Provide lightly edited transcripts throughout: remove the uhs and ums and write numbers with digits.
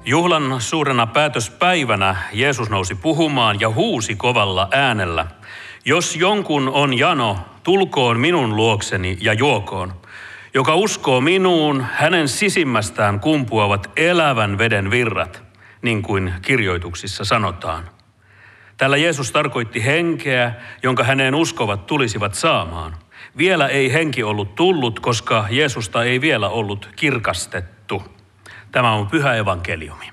Juhlan suurena päätöspäivänä Jeesus nousi puhumaan ja huusi kovalla äänellä: "Jos jonkun on jano, tulkoon minun luokseni ja juokoon. Joka uskoo minuun, hänen sisimmästään kumpuavat elävän veden virrat, niin kuin kirjoituksissa sanotaan." Tällä Jeesus tarkoitti henkeä, jonka häneen uskovat tulisivat saamaan. Vielä ei henki ollut tullut, koska Jeesusta ei vielä ollut kirkastettu. Tämä on pyhä evankeliumi.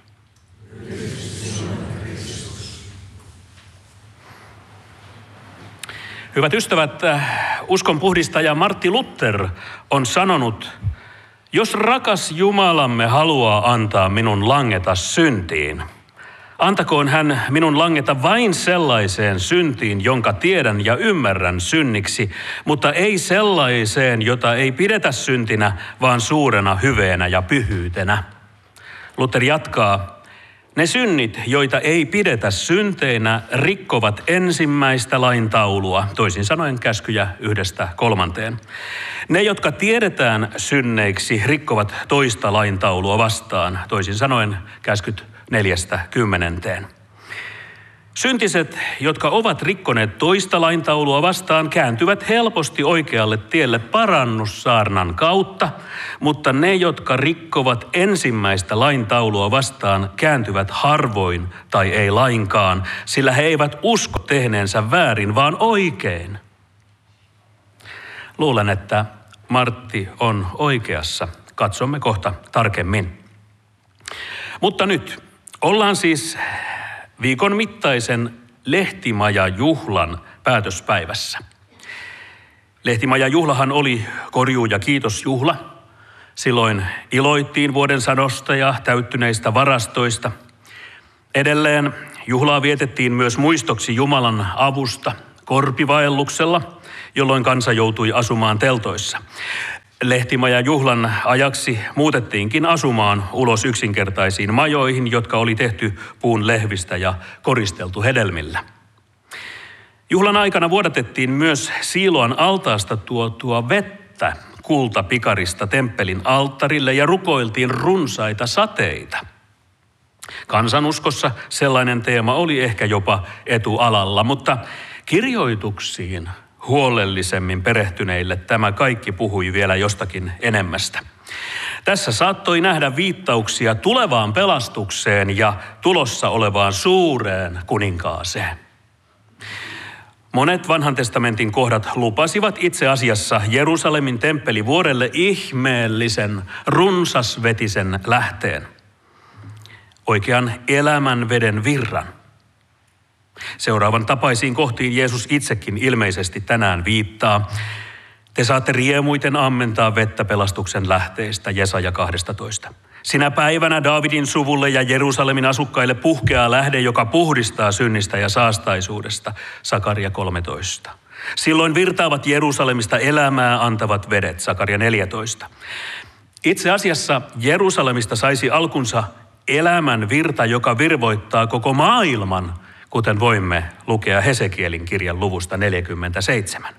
Hyvät ystävät, uskonpuhdistaja Martti Luther on sanonut: "Jos rakas Jumalamme haluaa antaa minun langeta syntiin, antakoon hän minun langeta vain sellaiseen syntiin, jonka tiedän ja ymmärrän synniksi, mutta ei sellaiseen, jota ei pidetä syntinä, vaan suurena hyveenä ja pyhyytenä." Luther jatkaa: "Ne synnit, joita ei pidetä synteinä, rikkovat ensimmäistä lain taulua, toisin sanoen käskyjä 1:3. Ne, jotka tiedetään synneiksi, rikkovat toista lain taulua vastaan, toisin sanoen käskyt 4:10. Syntiset, jotka ovat rikkoneet toista laintaulua vastaan, kääntyvät helposti oikealle tielle parannussaarnan kautta, mutta ne, jotka rikkovat ensimmäistä laintaulua vastaan, kääntyvät harvoin tai ei lainkaan, sillä he eivät usko tehneensä väärin, vaan oikein. Luulen, että Martti on oikeassa. Katsomme kohta tarkemmin. Mutta nyt ollaan siis viikon mittaisen Lehtimaja-juhlan päätöspäivässä. Lehtimaja-juhlahan oli korjuu- ja kiitosjuhla. Silloin iloittiin vuoden sadosta ja täyttyneistä varastoista. Edelleen juhlaa vietettiin myös muistoksi Jumalan avusta korpivaelluksella, jolloin kansa joutui asumaan teltoissa. Lehtimaja-juhlan ajaksi muutettiinkin asumaan ulos yksinkertaisiin majoihin, jotka oli tehty puun lehvistä ja koristeltu hedelmillä. Juhlan aikana vuodatettiin myös Siiloan altaasta tuotua vettä kultapikarista temppelin alttarille ja rukoiltiin runsaita sateita. Kansanuskossa sellainen teema oli ehkä jopa etualalla, mutta kirjoituksiin huolellisemmin perehtyneille tämä kaikki puhui vielä jostakin enemmästä. Tässä saattoi nähdä viittauksia tulevaan pelastukseen ja tulossa olevaan suureen kuninkaaseen. Monet vanhan testamentin kohdat lupasivat itse asiassa Jerusalemin temppelivuorelle ihmeellisen, runsasvetisen lähteen, oikean elämän veden virran. Seuraavan tapaisiin kohtiin Jeesus itsekin ilmeisesti tänään viittaa. "Te saatte riemuiten ammentaa vettä pelastuksen lähteestä", Jesaja 12. "Sinä päivänä Daavidin suvulle ja Jerusalemin asukkaille puhkeaa lähde, joka puhdistaa synnistä ja saastaisuudesta", Sakaria 13. "Silloin virtaavat Jerusalemista elämää antavat vedet", Sakaria 14. Itse asiassa Jerusalemista saisi alkunsa elämän virta, joka virvoittaa koko maailman, kuten voimme lukea Hesekielin kirjan luvusta 47.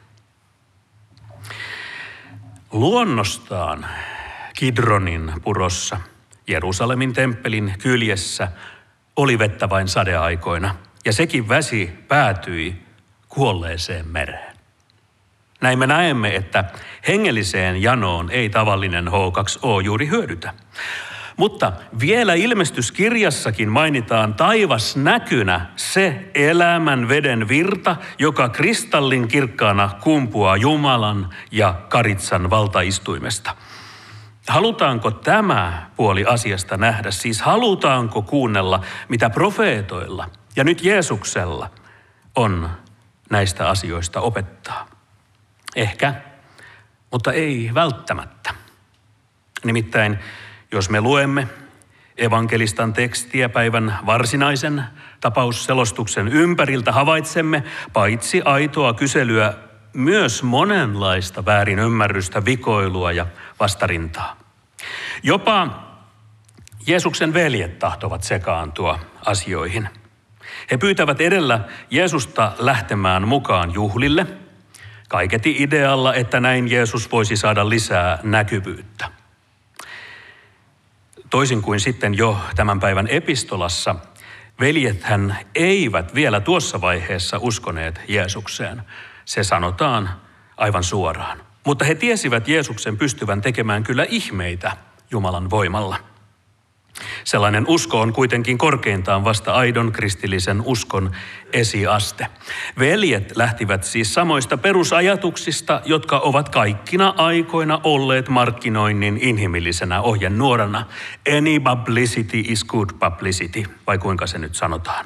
Luonnostaan Kidronin purossa, Jerusalemin temppelin kyljessä, oli vettä vain sadeaikoina, ja sekin väsi päätyi kuolleeseen mereen. Näin me näemme, että hengelliseen janoon ei tavallinen H2O juuri hyödytä. Mutta vielä ilmestyskirjassakin mainitaan taivasnäkynä se elämän veden virta, joka kristallin kirkkaana kumpuaa Jumalan ja Karitsan valtaistuimesta. Halutaanko tämä puoli asiasta nähdä? Siis halutaanko kuunnella, mitä profeetoilla ja nyt Jeesuksella on näistä asioista opettaa? Ehkä, mutta ei välttämättä. Nimittäin jos me luemme evankelistan tekstiä päivän varsinaisen tapausselostuksen ympäriltä, havaitsemme paitsi aitoa kyselyä, myös monenlaista väärinymmärrystä, vikoilua ja vastarintaa. Jopa Jeesuksen veljet tahtovat sekaantua asioihin. He pyytävät edellä Jeesusta lähtemään mukaan juhlille, kaiketi idealla, että näin Jeesus voisi saada lisää näkyvyyttä. Toisin kuin sitten jo tämän päivän epistolassa, veljethän eivät vielä tuossa vaiheessa uskoneet Jeesukseen. Se sanotaan aivan suoraan. Mutta he tiesivät Jeesuksen pystyvän tekemään kyllä ihmeitä Jumalan voimalla. Sellainen usko on kuitenkin korkeintaan vasta aidon kristillisen uskon esiaste. Veljet lähtivät siis samoista perusajatuksista, jotka ovat kaikkina aikoina olleet markkinoinnin inhimillisenä ohjenuorana. Any publicity is good publicity, vai kuinka se nyt sanotaan.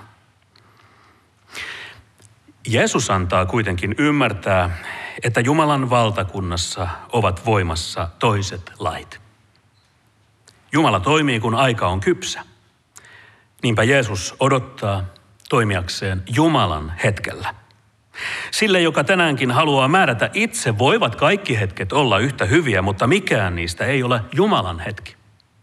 Jeesus antaa kuitenkin ymmärtää, että Jumalan valtakunnassa ovat voimassa toiset lait. Jumala toimii, kun aika on kypsä. Niinpä Jeesus odottaa toimijakseen Jumalan hetkellä. Sille, joka tänäänkin haluaa määrätä itse, voivat kaikki hetket olla yhtä hyviä, mutta mikään niistä ei ole Jumalan hetki.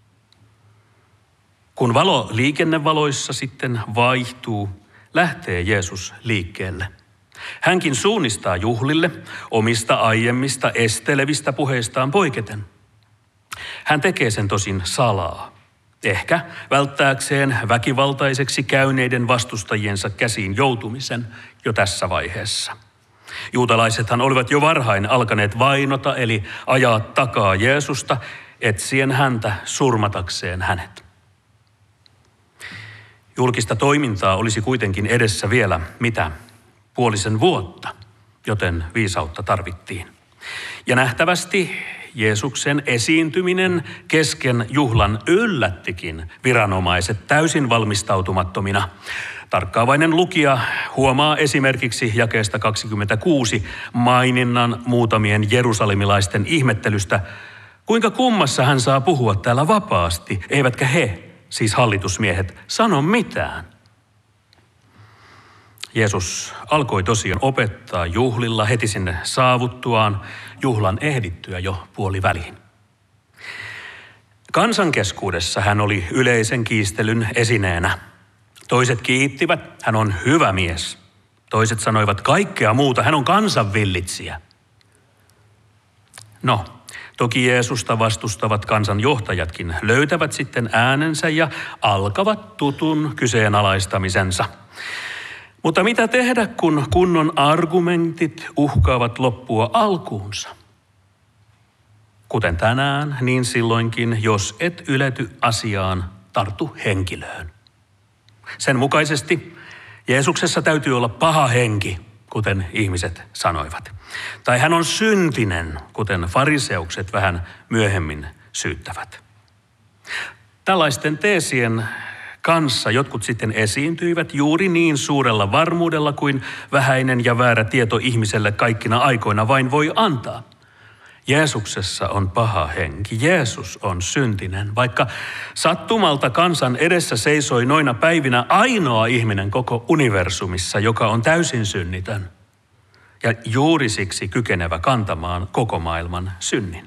Kun valo liikennevaloissa sitten vaihtuu, lähtee Jeesus liikkeelle. Hänkin suunnistaa juhlille omista aiemmista estelevistä puheistaan poiketen. Hän tekee sen tosin salaa, ehkä välttääkseen väkivaltaiseksi käyneiden vastustajiensa käsiin joutumisen jo tässä vaiheessa. Juutalaisethan olivat jo varhain alkaneet vainota eli ajaa takaa Jeesusta, etsien häntä surmatakseen hänet. Julkista toimintaa olisi kuitenkin edessä vielä puolisen vuotta, joten viisautta tarvittiin. Ja nähtävästi Jeesuksen esiintyminen kesken juhlan yllättikin viranomaiset täysin valmistautumattomina. Tarkkaavainen lukija huomaa esimerkiksi jakeesta 26 maininnan muutamien jerusalemilaisten ihmettelystä, kuinka kummassa hän saa puhua täällä vapaasti, eivätkä he, siis hallitusmiehet, sano mitään. Jeesus alkoi tosiaan opettaa juhlilla heti sinne saavuttuaan, juhlan ehdittyä jo puoliväliin. Kansan keskuudessa hän oli yleisen kiistelyn esineenä. Toiset kiittivät, hän on hyvä mies. Toiset sanoivat kaikkea muuta, hän on kansanvillitsijä. No, toki Jeesusta vastustavat kansanjohtajatkin löytävät sitten äänensä ja alkavat tutun kyseenalaistamisensa. Mutta mitä tehdä, kun kunnon argumentit uhkaavat loppua alkuunsa? Kuten tänään, niin silloinkin, jos et ylety asiaan, tartu henkilöön. Sen mukaisesti Jeesuksessa täytyy olla paha henki, kuten ihmiset sanoivat. Tai hän on syntinen, kuten fariseukset vähän myöhemmin syyttävät. Tällaisten teesien kanssa jotkut sitten esiintyivät juuri niin suurella varmuudella kuin vähäinen ja väärä tieto ihmiselle kaikkina aikoina vain voi antaa. Jeesuksessa on paha henki. Jeesus on syntinen, vaikka sattumalta kansan edessä seisoi noina päivinä ainoa ihminen koko universumissa, joka on täysin synnitön ja juuri siksi kykenevä kantamaan koko maailman synnin.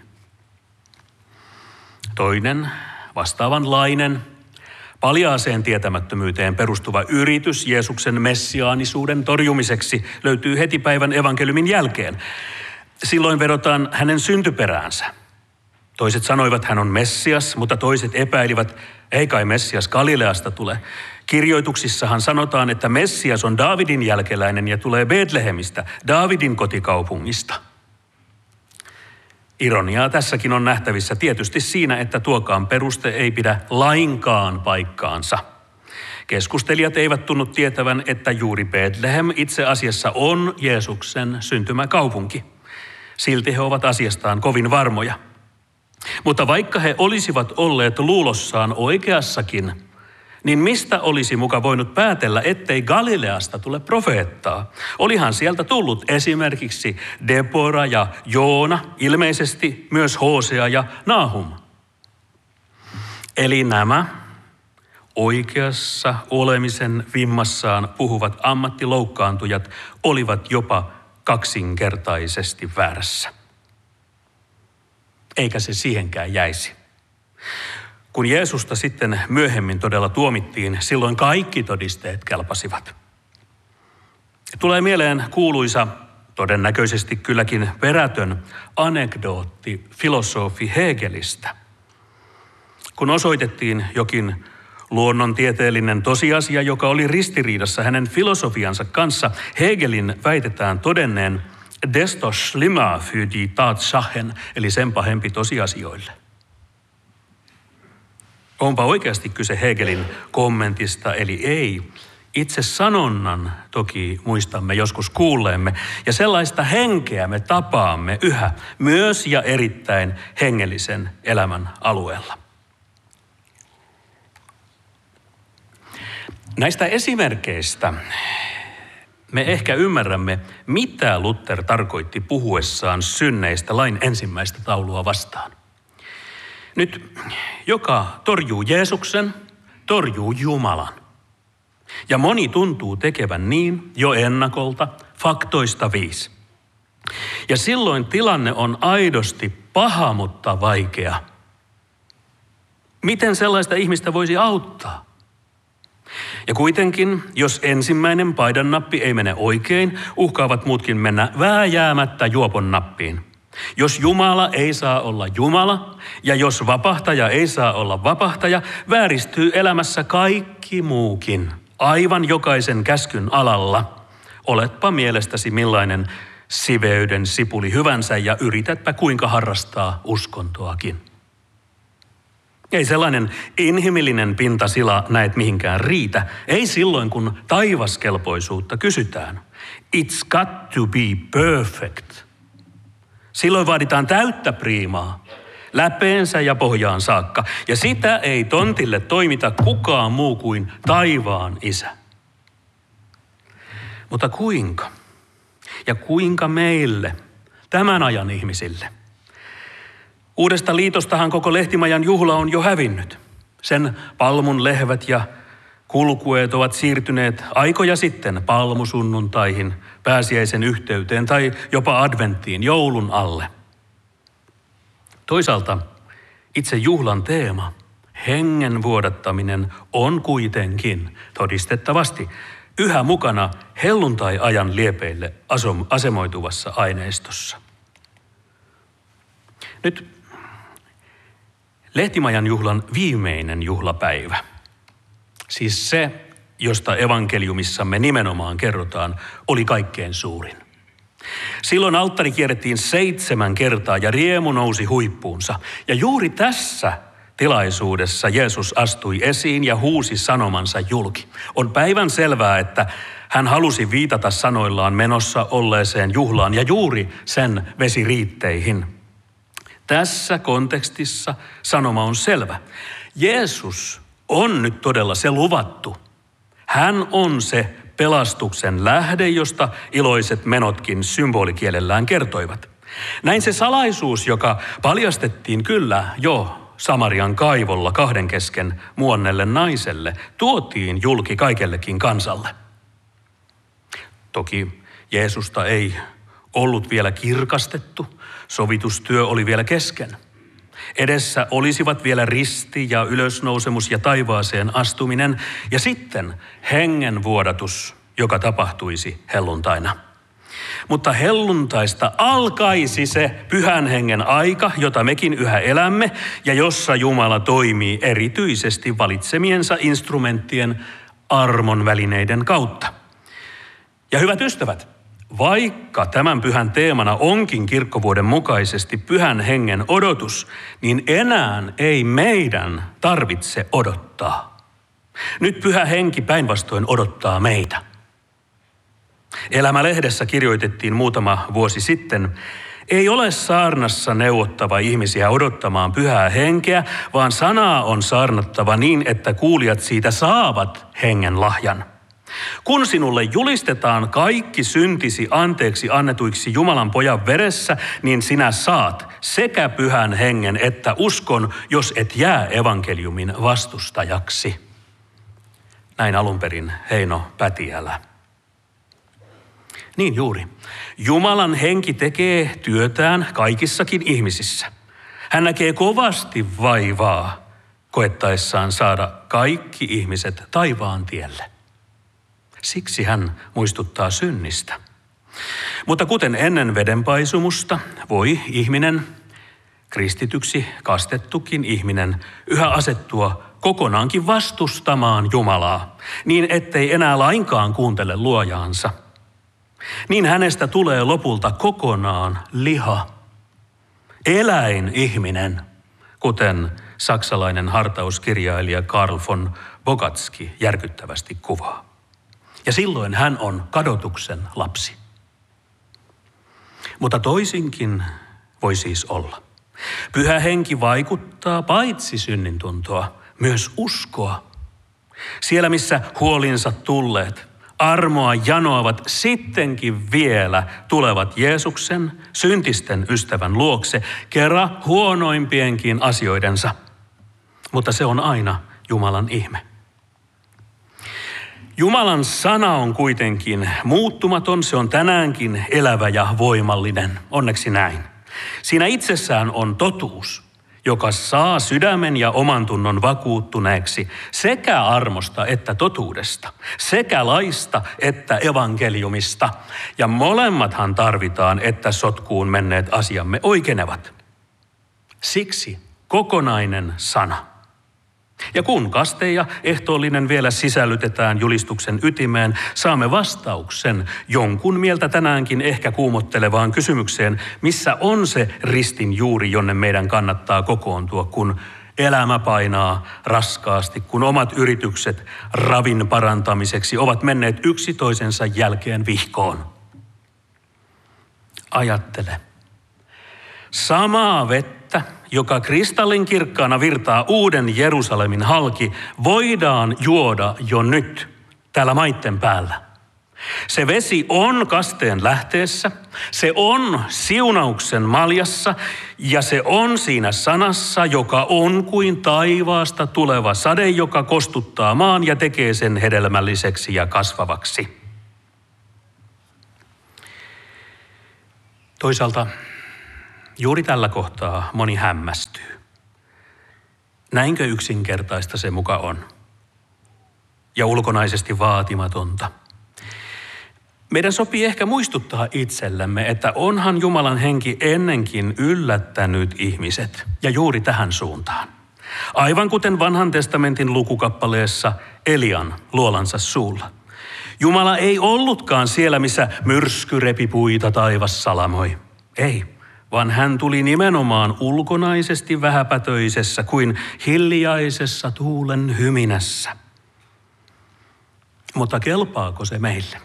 Toinen vastaavanlainen paljaaseen tietämättömyyteen perustuva yritys Jeesuksen messiaanisuuden torjumiseksi löytyy heti päivän evankeliumin jälkeen. Silloin vedotaan hänen syntyperäänsä. Toiset sanoivat, hän on Messias, mutta toiset epäilivät, ei kai Messias Galileasta tule. Kirjoituksissahan sanotaan, että Messias on Daavidin jälkeläinen ja tulee Betlehemistä, Daavidin kotikaupungista. Ironiaa tässäkin on nähtävissä tietysti siinä, että tuokaan peruste ei pidä lainkaan paikkaansa. Keskustelijat eivät tunnu tietävän, että juuri Betlehem itse asiassa on Jeesuksen syntymäkaupunki. Silti he ovat asiastaan kovin varmoja. Mutta vaikka he olisivat olleet luulossaan oikeassakin, niin mistä olisi muka voinut päätellä, ettei Galileasta tule profeettaa? Olihan sieltä tullut esimerkiksi Debora ja Joona, ilmeisesti myös Hosea ja Nahum. Eli nämä oikeassa olemisen vimmassaan puhuvat ammattiloukkaantujat olivat jopa kaksinkertaisesti väärässä. Eikä se siihenkään jäisi. Kun Jeesusta sitten myöhemmin todella tuomittiin, silloin kaikki todisteet kelpasivat. Tulee mieleen kuuluisa, todennäköisesti kylläkin perätön anekdootti filosofi Hegelistä. Kun osoitettiin jokin luonnontieteellinen tosiasia, joka oli ristiriidassa hänen filosofiansa kanssa, Hegelin väitetään todenneen desto schlimmer für die Tatsachen, eli sen pahempi tosiasioille. Onpa oikeasti kyse Hegelin kommentista, eli ei. Itse sanonnan toki muistamme joskus kuulleemme, ja sellaista henkeä me tapaamme yhä, myös ja erittäin hengellisen elämän alueella. Näistä esimerkkeistä me ehkä ymmärrämme, mitä Luther tarkoitti puhuessaan synneistä lain ensimmäistä taulua vastaan. Nyt, joka torjuu Jeesuksen, torjuu Jumalan. Ja moni tuntuu tekevän niin jo ennakolta, faktoista 5. Ja silloin tilanne on aidosti paha, mutta vaikea. Miten sellaista ihmistä voisi auttaa? Ja kuitenkin, jos ensimmäinen paidan nappi ei mene oikein, uhkaavat muutkin mennä vääjäämättä juopon nappiin. Jos Jumala ei saa olla Jumala, ja jos vapahtaja ei saa olla vapahtaja, vääristyy elämässä kaikki muukin, aivan jokaisen käskyn alalla. Oletpa mielestäsi millainen siveyden sipuli hyvänsä ja yritätpä kuinka harrastaa uskontoakin. Ei sellainen inhimillinen pintasila näet mihinkään riitä. Ei silloin, kun taivaskelpoisuutta kysytään. It's got to be perfect. Silloin vaaditaan täyttä priimaa, läpeensä ja pohjaan saakka. Ja sitä ei tontille toimita kukaan muu kuin taivaan Isä. Mutta kuinka? Ja kuinka meille, tämän ajan ihmisille? Uudesta liitostahan koko Lehtimajan juhla on jo hävinnyt. Sen palmun lehvät ja kulkueet ovat siirtyneet aikoja sitten palmusunnuntaihin, pääsiäisen yhteyteen tai jopa adventtiin joulun alle. Toisaalta itse juhlan teema, hengen vuodattaminen, on kuitenkin todistettavasti yhä mukana helluntai-ajan liepeille asemoituvassa aineistossa. Nyt Lehtimajan juhlan viimeinen juhlapäivä, siis se, josta evankeliumissamme nimenomaan kerrotaan, oli kaikkein suurin. Silloin alttari kierrettiin 7 kertaa ja riemu nousi huippuunsa. Ja juuri tässä tilaisuudessa Jeesus astui esiin ja huusi sanomansa julki. On päivän selvää, että hän halusi viitata sanoillaan menossa olleeseen juhlaan ja juuri sen vesiriitteihin. Tässä kontekstissa sanoma on selvä. Jeesus on nyt todella se luvattu. Hän on se pelastuksen lähde, josta iloiset menotkin symbolikielellään kertoivat. Näin se salaisuus, joka paljastettiin kyllä jo Samarian kaivolla 2 kesken muonnelle naiselle, tuotiin julki kaikellekin kansalle. Toki Jeesusta ei ollut vielä kirkastettu, sovitustyö oli vielä kesken. Edessä olisivat vielä risti ja ylösnousemus ja taivaaseen astuminen ja sitten hengen vuodatus, joka tapahtuisi helluntaina. Mutta helluntaista alkaisi se pyhän hengen aika, jota mekin yhä elämme ja jossa Jumala toimii erityisesti valitsemiensa instrumenttien armon välineiden kautta. Ja hyvät ystävät, vaikka tämän pyhän teemana onkin kirkkovuoden mukaisesti pyhän hengen odotus, niin enää ei meidän tarvitse odottaa. Nyt pyhä henki päinvastoin odottaa meitä. Elämälehdessä kirjoitettiin muutama vuosi sitten, ei ole saarnassa neuvottava ihmisiä odottamaan pyhää henkeä, vaan sanaa on saarnattava niin, että kuulijat siitä saavat hengen lahjan. Kun sinulle julistetaan kaikki syntisi anteeksi annetuiksi Jumalan pojan veressä, niin sinä saat sekä pyhän hengen että uskon, jos et jää evankeliumin vastustajaksi. Näin alun perin Heino Pätiälä. Niin juuri. Jumalan henki tekee työtään kaikissakin ihmisissä. Hän näkee kovasti vaivaa koettaessaan saada kaikki ihmiset taivaan tielle. Siksi hän muistuttaa synnistä. Mutta kuten ennen vedenpaisumusta voi ihminen kristityksi kastettukin ihminen yhä asettua kokonaankin vastustamaan Jumalaa, niin ettei enää lainkaan kuuntele luojaansa. Niin hänestä tulee lopulta kokonaan liha, eläinihminen, kuten saksalainen hartauskirjailija Karl von Bogatsky järkyttävästi kuvaa. Ja silloin hän on kadotuksen lapsi. Mutta toisinkin voi siis olla. Pyhä henki vaikuttaa paitsi synnintuntoa, myös uskoa. Siellä missä huolinsa tulleet, armoa janoavat, sittenkin vielä tulevat Jeesuksen, syntisten ystävän luokse, kerran huonoimpienkin asioidensa. Mutta se on aina Jumalan ihme. Jumalan sana on kuitenkin muuttumaton, se on tänäänkin elävä ja voimallinen, onneksi näin. Siinä itsessään on totuus, joka saa sydämen ja oman tunnon vakuuttuneeksi sekä armosta että totuudesta, sekä laista että evankeliumista. Ja molemmathan tarvitaan, että sotkuun menneet asiamme oikenevat. Siksi kokonainen sana. Ja kun kaste ja ehtoollinen vielä sisällytetään julistuksen ytimeen, saamme vastauksen jonkun mieltä tänäänkin ehkä kuumottelevaan kysymykseen, missä on se ristin juuri, jonne meidän kannattaa kokoontua, kun elämä painaa raskaasti, kun omat yritykset ravin parantamiseksi ovat menneet yksi toisensa jälkeen vihkoon. Ajattele. Samaa vettä, joka kristallinkirkkaana virtaa uuden Jerusalemin halki, voidaan juoda jo nyt täällä maitten päällä. Se vesi on kasteen lähteessä, se on siunauksen maljassa ja se on siinä sanassa, joka on kuin taivaasta tuleva sade, joka kostuttaa maan ja tekee sen hedelmälliseksi ja kasvavaksi. Toisaalta juuri tällä kohtaa moni hämmästyy. Näinkö yksinkertaista se muka on? Ja ulkonaisesti vaatimatonta. Meidän sopii ehkä muistuttaa itsellemme, että onhan Jumalan henki ennenkin yllättänyt ihmiset ja juuri tähän suuntaan. Aivan kuten Vanhan testamentin lukukappaleessa Elian luolansa suulla. Jumala ei ollutkaan siellä, missä myrsky repi puita taivas salamoi. Ei, vaan hän tuli nimenomaan ulkonaisesti vähäpätöisessä kuin hiljaisessa tuulen hyminässä. Mutta kelpaako se meille?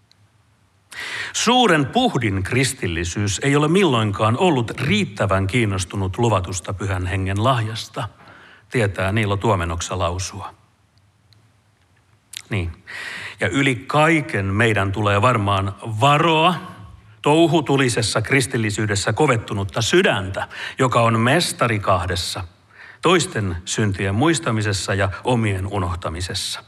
Suuren puhdin kristillisyys ei ole milloinkaan ollut riittävän kiinnostunut luvatusta Pyhän Hengen lahjasta, tietää Niilo Tuomenoksa lausua. Niin, ja yli kaiken meidän tulee varmaan varoa touhutulisessa kristillisyydessä kovettunutta sydäntä, joka on mestari kahdessa, toisten syntien muistamisessa ja omien unohtamisessa.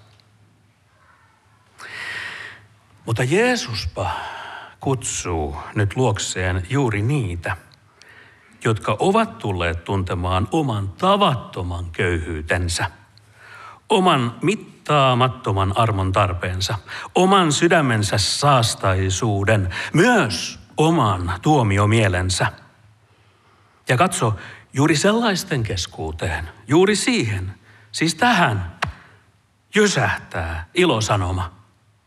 Mutta Jeesuspa kutsuu nyt luokseen juuri niitä, jotka ovat tulleet tuntemaan oman tavattoman köyhyytensä, oman mittaamattoman armon tarpeensa, oman sydämensä saastaisuuden, myös oman tuomiomielensä. Ja katso, juuri sellaisten keskuuteen, juuri siihen, siis tähän, jysähtää ilosanoma.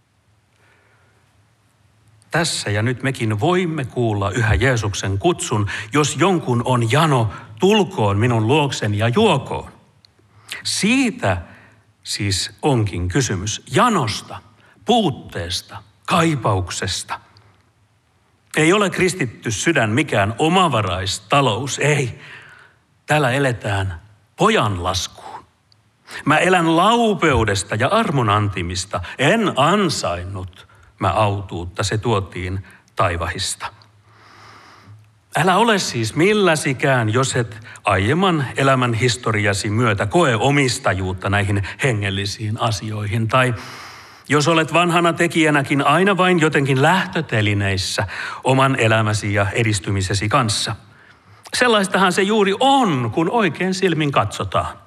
Tässä ja nyt mekin voimme kuulla yhä Jeesuksen kutsun, jos jonkun on jano, tulkoon minun luokseni ja juokoon. Siitä siis onkin kysymys, janosta, puutteesta, kaipauksesta. Ei ole kristitty sydän mikään omavaraistalous, ei. Täällä eletään pojan laskuun. Mä elän laupeudesta ja armon antimista, en ansainnut mä autuutta, se tuotiin taivahista. Älä ole siis milläsikään, jos et aiemman elämän historiasi myötä koe omistajuutta näihin hengellisiin asioihin. Tai jos olet vanhana tekijänäkin aina vain jotenkin lähtötelineissä oman elämäsi ja edistymisesi kanssa. Sellaistahan se juuri on, kun oikein silmin katsotaan.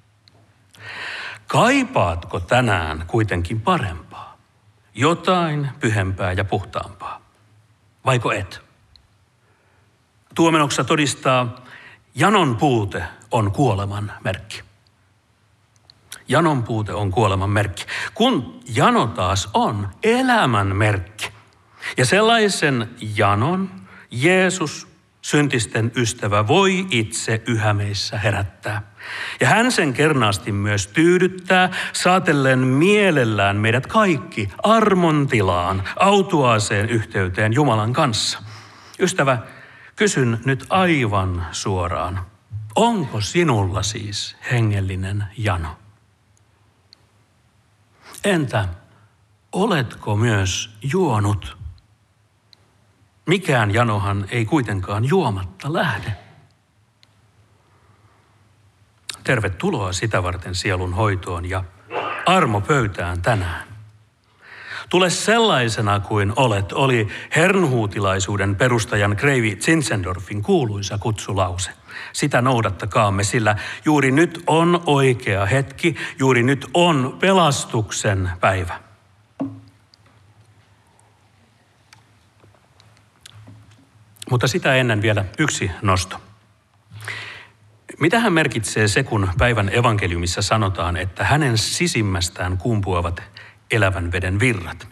Kaipaatko tänään kuitenkin parempaa? Jotain pyhempää ja puhtaampaa? Vaiko et? Tuomenoksa todistaa, janon puute on kuoleman merkki. Janon puute on kuoleman merkki, kun jano taas on elämän merkki. Ja sellaisen janon Jeesus, syntisten ystävä, voi itse yhä meissä herättää. Ja hän sen kernaasti myös tyydyttää, saatellen mielellään meidät kaikki armon tilaan, autuaaseen yhteyteen Jumalan kanssa. Ystävä, kysyn nyt aivan suoraan, onko sinulla siis hengellinen jano? Entä oletko myös juonut? Mikään janohan ei kuitenkaan juomatta lähde. Tervetuloa sitä varten sielun hoitoon ja armo pöytään tänään. Tule sellaisena kuin olet, oli herrnhutilaisuuden perustajan kreivi Zinzendorfin kuuluisa kutsulause. Sitä noudattakaamme, sillä juuri nyt on oikea hetki, juuri nyt on pelastuksen päivä. Mutta sitä ennen vielä yksi nosto. Mitähän merkitsee se, kun päivän evankeliumissa sanotaan, että hänen sisimmästään kumpuavat elävän veden virrat?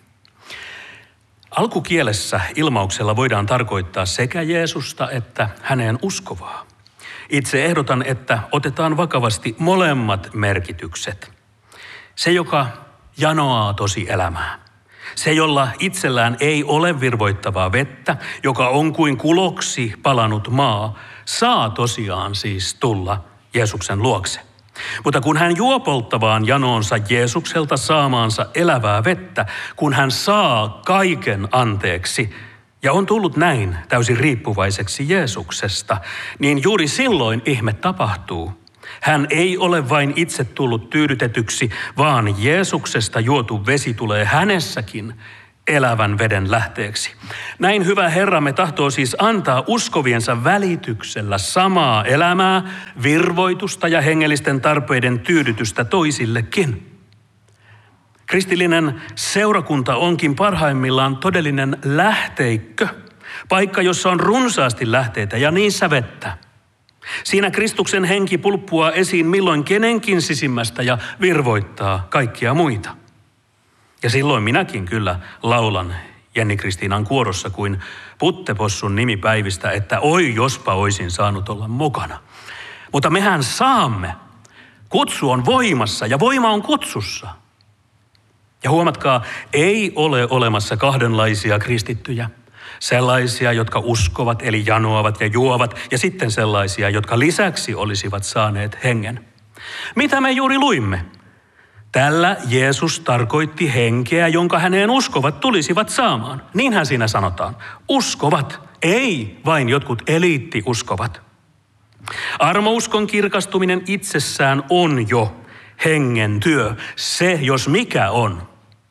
Alkukielessä ilmauksella voidaan tarkoittaa sekä Jeesusta että häneen uskovaa. Itse ehdotan, että otetaan vakavasti molemmat merkitykset. Se, joka janoaa tosi elämää. Se, jolla itsellään ei ole virvoittavaa vettä, joka on kuin kuloksi palanut maa, saa tosiaan siis tulla Jeesuksen luokse. Mutta kun hän juo polttavaan janoonsa Jeesukselta saamaansa elävää vettä, kun hän saa kaiken anteeksi ja on tullut näin täysin riippuvaiseksi Jeesuksesta, niin juuri silloin ihme tapahtuu. Hän ei ole vain itse tullut tyydytetyksi, vaan Jeesuksesta juotu vesi tulee hänessäkin elävän veden lähteeksi. Näin hyvä Herramme tahtoo siis antaa uskoviensa välityksellä samaa elämää, virvoitusta ja hengellisten tarpeiden tyydytystä toisillekin. Kristillinen seurakunta onkin parhaimmillaan todellinen lähteikkö, paikka, jossa on runsaasti lähteitä ja niissä vettä. Siinä Kristuksen henki pulppuaa esiin milloin kenenkin sisimmästä ja virvoittaa kaikkia muita. Ja silloin minäkin kyllä laulan Jenni Kristiinan kuorossa kuin Puttepossun nimipäivistä, että oi jospa oisin saanut olla mukana. Mutta mehän saamme. Kutsu on voimassa ja voima on kutsussa. Ja huomatkaa, ei ole olemassa kahdenlaisia kristittyjä. Sellaisia, jotka uskovat eli janoavat ja juovat, ja sitten sellaisia, jotka lisäksi olisivat saaneet hengen. Mitä me juuri luimme? Tällä Jeesus tarkoitti henkeä, jonka häneen uskovat tulisivat saamaan. Niinhän siinä sanotaan. Uskovat, ei vain jotkut eliittiuskovat. Armouskon kirkastuminen itsessään on jo hengen työ. Se, jos mikä on.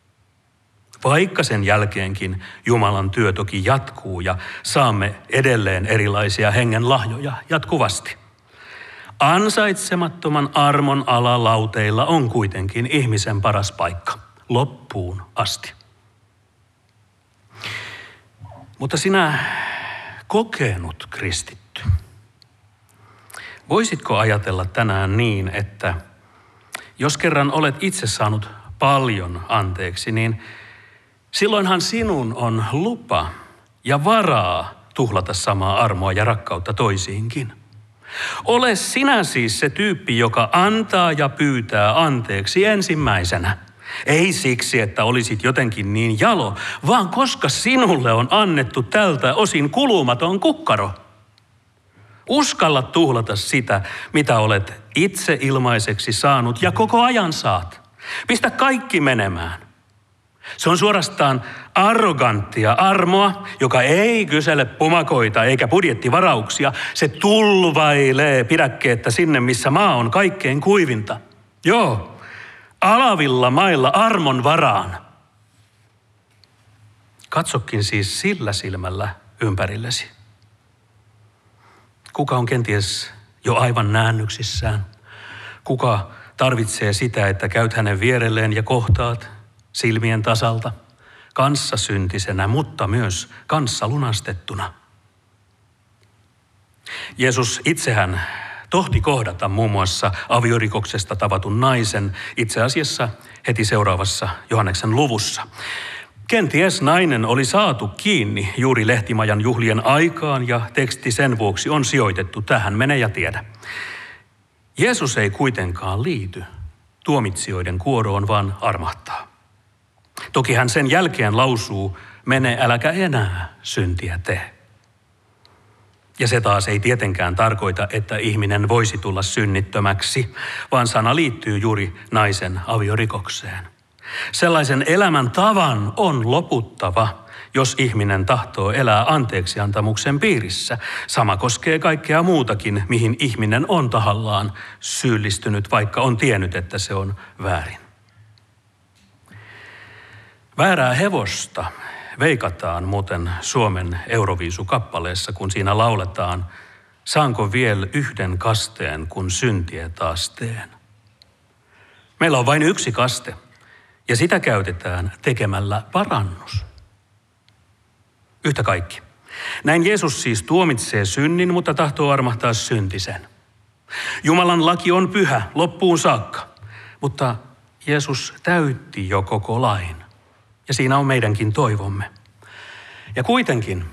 Vaikka sen jälkeenkin Jumalan työ toki jatkuu ja saamme edelleen erilaisia hengen lahjoja jatkuvasti. Ansaitsemattoman armon alalauteilla on kuitenkin ihmisen paras paikka, loppuun asti. Mutta sinä kokenut kristitty, voisitko ajatella tänään niin, että jos kerran olet itse saanut paljon anteeksi, niin silloinhan sinun on lupa ja varaa tuhlata samaa armoa ja rakkautta toisiinkin. Ole sinä siis se tyyppi, joka antaa ja pyytää anteeksi ensimmäisenä. Ei siksi, että olisit jotenkin niin jalo, vaan koska sinulle on annettu tältä osin kulumaton kukkaro. Uskalla tuhlata sitä, mitä olet itse ilmaiseksi saanut ja koko ajan saat. Pistä kaikki menemään. Se on suorastaan arroganttia armoa, joka ei kysele pumakoita eikä budjettivarauksia. Se tulvailee pidäkkeettä sinne, missä maa on kaikkein kuivinta. Joo, alavilla mailla armon varaan. Katsokin siis sillä silmällä ympärillesi. Kuka on kenties jo aivan näännyksissään? Kuka tarvitsee sitä, että käyt hänen vierelleen ja kohtaat silmien tasalta, kanssasyntisenä, mutta myös kanssalunastettuna? Jeesus itsehän tohti kohdata muun muassa aviorikoksesta tavatun naisen itse asiassa heti seuraavassa Johanneksen luvussa. Kenties nainen oli saatu kiinni juuri Lehtimajan juhlien aikaan ja teksti sen vuoksi on sijoitettu tähän, mene ja tiedä. Jeesus ei kuitenkaan liity tuomitsijoiden kuoroon, vaan armahtaa. Toki hän sen jälkeen lausuu, mene äläkä enää syntiä tee. Ja se taas ei tietenkään tarkoita, että ihminen voisi tulla synnittömäksi, vaan sana liittyy juuri naisen aviorikokseen. Sellaisen elämän tavan on loputtava, jos ihminen tahtoo elää anteeksiantamuksen piirissä. Sama koskee kaikkea muutakin, mihin ihminen on tahallaan syyllistynyt, vaikka on tiennyt, että se on väärin. Väärää hevosta veikataan muuten Suomen Euroviisu-kappaleessa, kun siinä lauletaan, saanko vielä yhden kasteen, kun syntiä taas teen. Meillä on vain yksi kaste, ja sitä käytetään tekemällä parannus. Yhtä kaikki. Näin Jeesus siis tuomitsee synnin, mutta tahtoo armahtaa syntisen. Jumalan laki on pyhä loppuun saakka, mutta Jeesus täytti jo koko lain. Ja siinä on meidänkin toivomme. Ja kuitenkin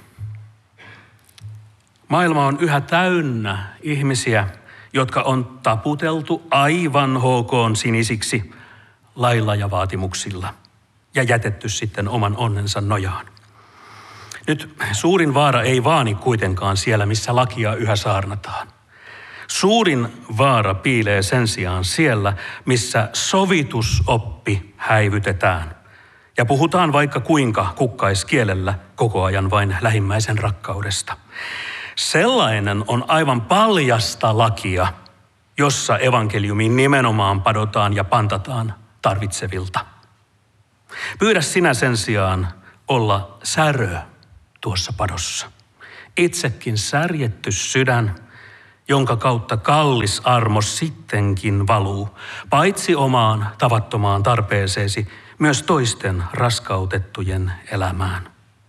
maailma on yhä täynnä ihmisiä, jotka on taputeltu aivan HK:n sinisiksi lailla ja vaatimuksilla ja jätetty sitten oman onnensa nojaan. Nyt suurin vaara ei vaani kuitenkaan siellä, missä lakia yhä saarnataan. Suurin vaara piilee sen sijaan siellä, missä sovitusoppi häivytetään. Ja puhutaan vaikka kuinka kukkaiskielellä koko ajan vain lähimmäisen rakkaudesta. Sellainen on aivan paljasta lakia, jossa evankeliumiin nimenomaan padotaan ja pantataan tarvitsevilta. Pyydä sinä sen sijaan olla särö tuossa padossa. Itsekin särjetty sydän, jonka kautta kallis armo sittenkin valuu, paitsi omaan tavattomaan tarpeeseesi, myös toisten raskautettujen elämään.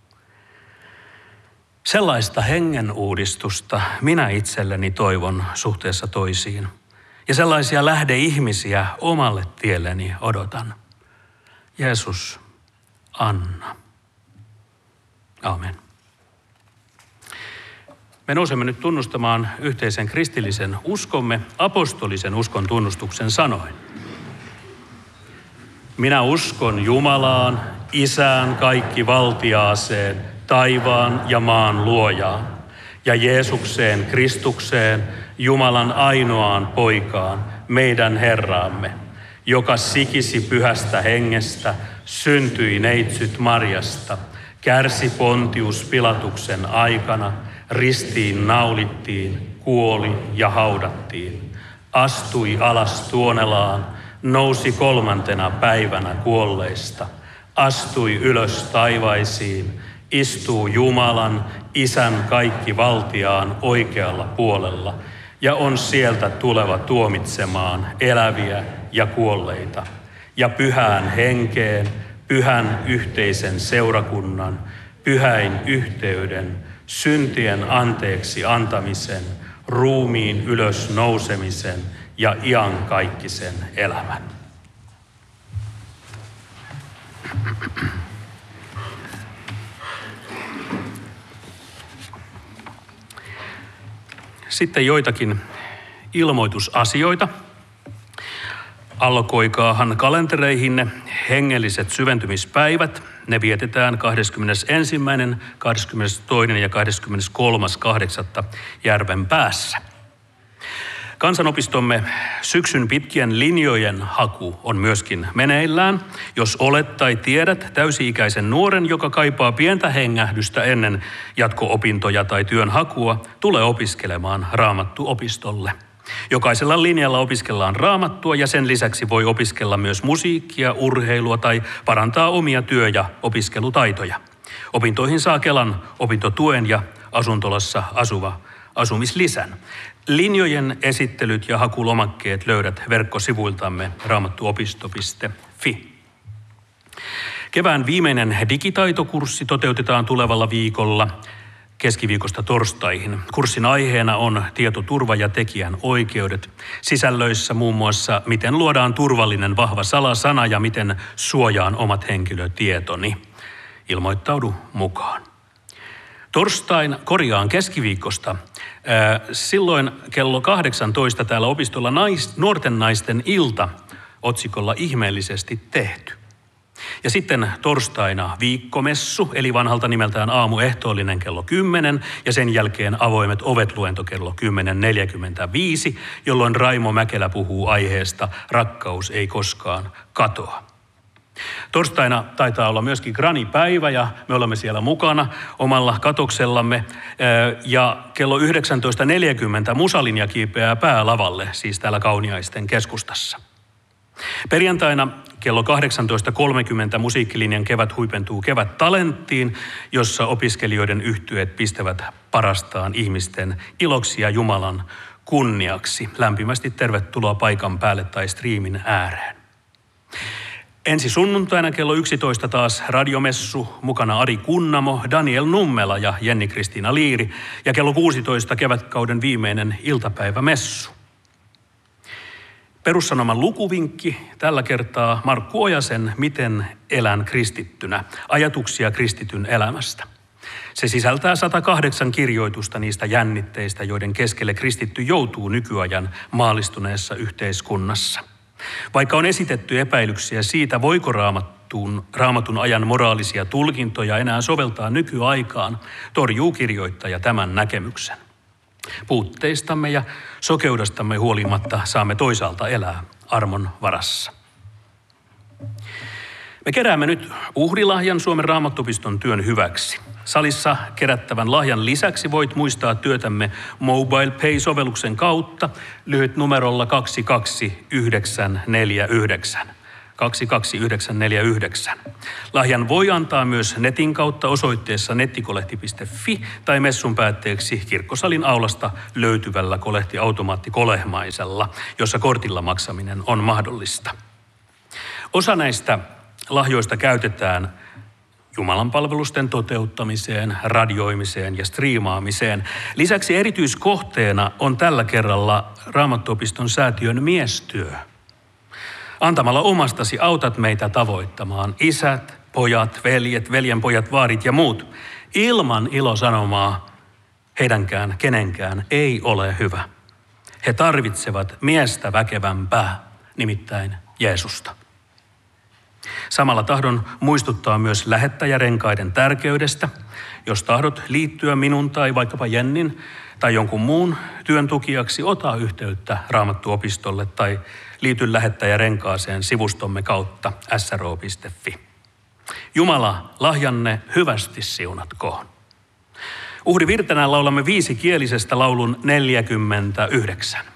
Sellaista hengen uudistusta minä itselleni toivon suhteessa toisiin. Ja sellaisia lähdeihmisiä omalle tielleni odotan. Jeesus, anna. Aamen. Me nousemme nyt tunnustamaan yhteisen kristillisen uskomme apostolisen uskon tunnustuksen sanoin. Minä uskon Jumalaan, Isään kaikkivaltiaaseen, taivaan ja maan luojaan, ja Jeesukseen Kristukseen, Jumalan ainoaan poikaan, meidän Herraamme, joka sikisi pyhästä hengestä, syntyi neitsyt Marjasta, kärsi Pontius Pilatuksen aikana, ristiin naulittiin, kuoli ja haudattiin, astui alas tuonelaan, nousi 3. päivänä kuolleista, astui ylös taivaisiin, istuu Jumalan, Isän kaikkivaltiaan oikealla puolella ja on sieltä tuleva tuomitsemaan eläviä ja kuolleita. Ja pyhään henkeen, pyhän yhteisen seurakunnan, pyhäin yhteyden, syntien anteeksi antamisen, ruumiin ylös nousemisen ja iankaikkisen elämän. Sitten joitakin ilmoitusasioita. Alkoikaahan kalentereihinne hengelliset syventymispäivät. Ne vietetään 21., 22. ja 23.8. Järvenpäässä. Kansanopistomme syksyn pitkien linjojen haku on myöskin meneillään. Jos olet tai tiedät täysi-ikäisen nuoren, joka kaipaa pientä hengähdystä ennen jatko-opintoja tai työn hakua, tule opiskelemaan Raamattuopistolle. Jokaisella linjalla opiskellaan Raamattua ja sen lisäksi voi opiskella myös musiikkia, urheilua tai parantaa omia työ- ja opiskelutaitoja. Opintoihin saa Kelan opintotuen ja asuntolassa asumislisän. Linjojen esittelyt ja hakulomakkeet löydät verkkosivuiltamme raamattuopisto.fi. Kevään viimeinen digitaitokurssi toteutetaan tulevalla viikolla. keskiviikosta torstaihin. Kurssin aiheena on tietoturva ja tekijän oikeudet. Sisällöissä muun muassa, miten luodaan turvallinen vahva salasana ja miten suojaan omat henkilötietoni. Ilmoittaudu mukaan. Keskiviikosta. Silloin kello 18 täällä opistolla nuorten naisten ilta otsikolla ihmeellisesti tehty. Ja sitten torstaina viikkomessu, eli vanhalta nimeltään aamuehtoollinen kello 10 ja sen jälkeen avoimet ovet -luento kello 10.45, jolloin Raimo Mäkelä puhuu aiheesta Rakkaus ei koskaan katoa. Torstaina taitaa olla myöskin granipäivä ja me olemme siellä mukana omalla katoksellamme ja kello 19.40 Musalinja kiipeää päälavalle, siis täällä Kauniaisten keskustassa. Perjantaina kello 18.30 Musiikkilinjan kevät huipentuu Kevättalenttiin, jossa opiskelijoiden yhtyeet pistävät parastaan ihmisten iloksi ja Jumalan kunniaksi. Lämpimästi tervetuloa paikan päälle tai striimin ääreen. Ensi sunnuntaina kello 11 taas radiomessu, mukana Ari Kunnamo, Daniel Nummela ja Jenni-Kristiina Liiri ja kello 16 kevätkauden viimeinen iltapäivämessu. Perussanoman lukuvinkki, tällä kertaa Markku Ojasen Miten elän kristittynä, ajatuksia kristityn elämästä. Se sisältää 108 kirjoitusta niistä jännitteistä, joiden keskelle kristitty joutuu nykyajan maallistuneessa yhteiskunnassa. Vaikka on esitetty epäilyksiä siitä, voiko raamatun ajan moraalisia tulkintoja enää soveltaa nykyaikaan, torjuu kirjoittaja tämän näkemyksen. Puutteistamme ja sokeudestamme huolimatta saamme toisaalta elää armon varassa. Me keräämme nyt uhrilahjan Suomen Raamattuopiston työn hyväksi. Salissa kerättävän lahjan lisäksi voit muistaa työtämme Mobile Pay-sovelluksen kautta lyhyt numerolla 22949. 22949. Lahjan voi antaa myös netin kautta osoitteessa nettikolehti.fi tai messun päätteeksi kirkkosalin aulasta löytyvällä kolehtiautomaattikolehmaisella, jossa kortilla maksaminen on mahdollista. Osa näistä lahjoista käytetään Jumalan palvelusten toteuttamiseen, radioimiseen ja striimaamiseen. Lisäksi erityiskohteena on tällä kerralla Raamattuopiston säätiön miestyö. Antamalla omastasi autat meitä tavoittamaan isät, pojat, veljet, veljenpojat, vaarit ja muut. Ilman ilosanomaa heidänkään, kenenkään ei ole hyvä. He tarvitsevat miestä väkevämpää, nimittäin Jeesusta. Samalla tahdon muistuttaa myös lähettäjärenkaiden tärkeydestä. Jos tahdot liittyä minun tai vaikkapa Jennin tai jonkun muun työn tukijaksi, ota yhteyttä Raamattuopistolle tai liity lähettäjärenkaaseen sivustomme kautta sro.fi. Jumala, lahjanne hyvästi siunatkoon. Uhri Virtenään laulamme 5-kielisestä laulun 49.